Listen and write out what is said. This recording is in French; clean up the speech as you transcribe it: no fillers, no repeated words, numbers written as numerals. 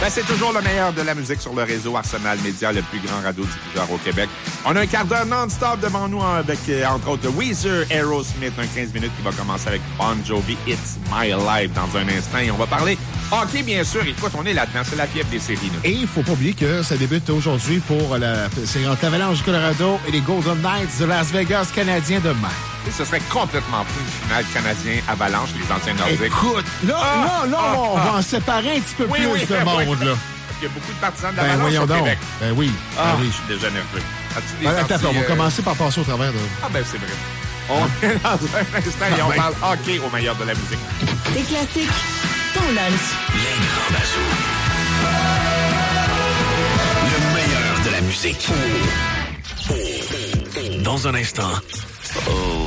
Ben, c'est toujours le meilleur de la musique sur le réseau Arsenal Média, le plus grand radiodiffuseur au Québec. On a un quart d'heure non-stop devant nous avec, entre autres, Weezer, Aerosmith, un 15 minutes qui va commencer avec Bon Jovi, It's My Life dans un instant. Et on va parler hockey, bien sûr. Écoute, on est là-dedans. C'est la fièvre des séries. Nous. Et il faut pas oublier que ça débute aujourd'hui pour c'est entre l'Avalanche du Colorado et les Golden Knights de Las Vegas canadiens demain. Et ce serait complètement fou une finale canadien-Avalanche, les anciens Nordiques. Écoute, là, on va en séparer un petit peu plus de monde, là. Il y a beaucoup de partisans de Ben l'Avalanche voyons au donc. Québec. Ben oui. Ah, ben oui. je suis déjà nerveux. As-tu des Attends, parties, on va commencer par passer au travers de... Ah ben c'est vrai. On est dans un instant et on parle hockey au meilleur de la musique. Des classiques, ton lunch. Les grands bazous. Le meilleur de la musique. Dans un instant.